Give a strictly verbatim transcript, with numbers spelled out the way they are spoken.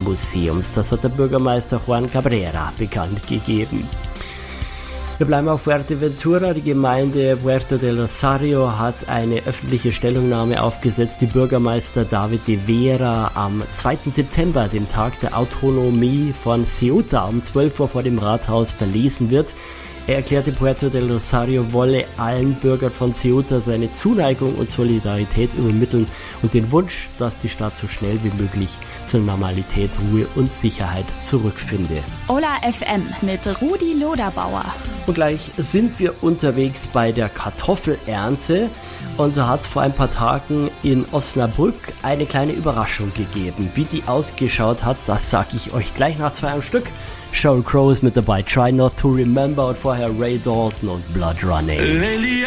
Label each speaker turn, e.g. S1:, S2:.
S1: Museums. Das hat der Bürgermeister Juan Cabrera bekannt gegeben. Wir bleiben auf Fuerteventura. Die Gemeinde Puerto del Rosario hat eine öffentliche Stellungnahme aufgesetzt, die Bürgermeister David de Vera am zweiten September, dem Tag der Autonomie von Ceuta, um zwölf Uhr vor dem Rathaus verlesen wird. Er erklärte, Puerto del Rosario wolle allen Bürgern von Ceuta seine Zuneigung und Solidarität übermitteln und den Wunsch, dass die Stadt so schnell wie möglich zur Normalität, Ruhe und Sicherheit zurückfinde.
S2: Ola F M mit Rudi Loderbauer.
S1: Und gleich sind wir unterwegs bei der Kartoffelernte und da hat es vor ein paar Tagen in Osnabrück eine kleine Überraschung gegeben. Wie die ausgeschaut hat, das sage ich euch gleich nach zwei am Stück. Sheryl Crow ist mit dabei, Try Not to Remember und vorher Ray Dalton und Blood Running.